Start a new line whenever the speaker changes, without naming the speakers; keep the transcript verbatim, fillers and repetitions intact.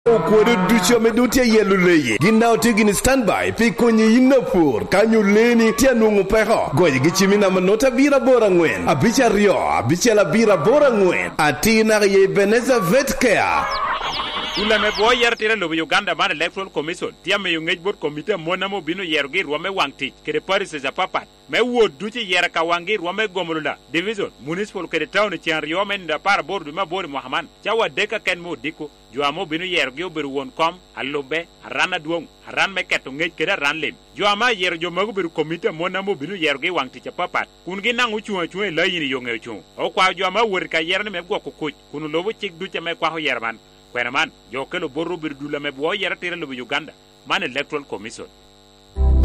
Okworo ducho medutia yelu leye. Ginao tigini standby. Pi konye inapur. Kanyu leni tia nungu peho. Goye gichimina manota bira bora ngwen. Abicha rio. Abicha la bira bora ngwen. Atina ye Ebenezer Vet Care.
Ula me bo yer tira lo Uganda man Electoral Commission. Tia me yung ngejbot komite mona mo binu yerogi rwame wangti. Kere Paris za papat. Me wo duchi yer ka wangi rwame gomulula. Division municipal kere town chian rio men da par bordu ma bori Mohamed. Chawa deka ken mo diko. Juamo binu yerogi oberu won kom. Alobe. Harana duong. Haran me keto ngej kere ran lim. Juama yer jo magu beru komite mona mo binu yerogi wangti cha papat. Kungi nangu chuan chuan la yini yonge chuan. O kwa juama wurka yer ne me go kukuch. Kunu lobo chik ducha me kwa ho yerman. Kwenaman, yo kelo borro birdula me bo yera tira lo Uganda, man Electoral Commission.